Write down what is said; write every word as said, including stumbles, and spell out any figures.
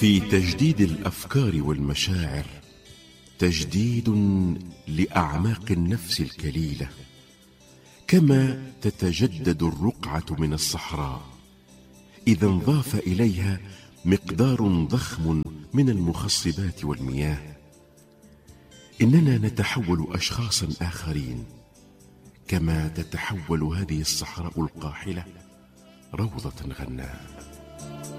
في تجديد الأفكار والمشاعر تجديد لأعماق النفس الكليلة، كما تتجدد الرقعة من الصحراء إذا انضاف إليها مقدار ضخم من المخصبات والمياه. إننا نتحول أشخاصا آخرين، كما تتحول هذه الصحراء القاحلة روضة غناء.